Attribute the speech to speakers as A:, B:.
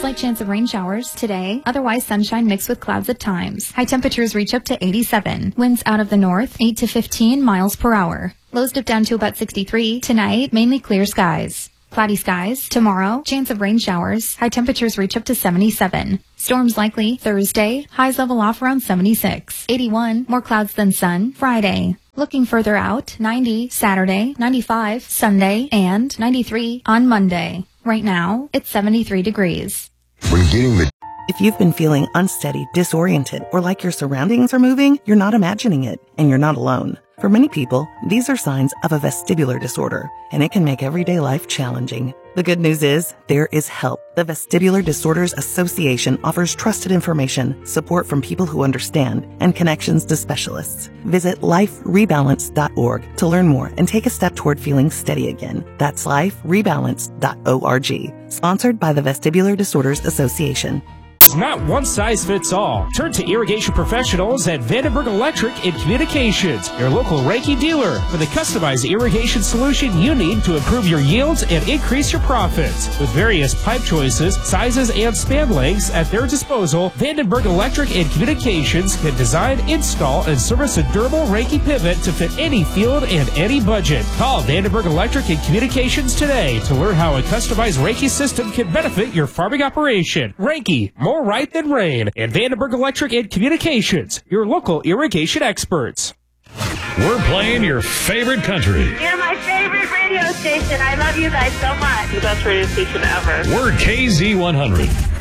A: slight chance of rain showers today. Otherwise, sunshine mixed with clouds at times. High temperatures reach up to 87. Winds out of the north, 8 to 15 miles per hour. Lows dip down to about 63. Tonight, mainly clear skies. Cloudy skies. Tomorrow, chance of rain showers. High temperatures reach up to 77. Storms likely Thursday. Highs level off around 76. 81. More clouds than sun. Friday. Looking further out, 90 Saturday, 95 Sunday, and 93 on Monday. Right now, it's 73 degrees.
B: If you've been feeling unsteady, disoriented, or like your surroundings are moving, you're not imagining it, and you're not alone. For many people, these are signs of a vestibular disorder, and it can make everyday life challenging. The good news is, there is help. The Vestibular Disorders Association offers trusted information, support from people who understand, and connections to specialists. Visit liferebalance.org to learn more and take a step toward feeling steady again. That's liferebalance.org. Sponsored by the Vestibular Disorders Association.
C: It's not one size fits all. Turn to irrigation professionals at Vandenberg Electric and Communications, your local Reiki dealer, for the customized irrigation solution you need to improve your yields and increase your profits. With various pipe choices, sizes, and span lengths at their disposal, Vandenberg Electric and Communications can design, install, and service a durable Reiki pivot to fit any field and any budget. Call Vandenberg Electric and Communications today to learn how a customized Reiki system can benefit your farming operation. Reiki, more right than rain. And Vandenberg Electric and Communications, your local irrigation experts.
D: We're playing your favorite country.
E: You're my favorite radio station. I love you guys so much. The best radio station ever.
D: We're KZ100.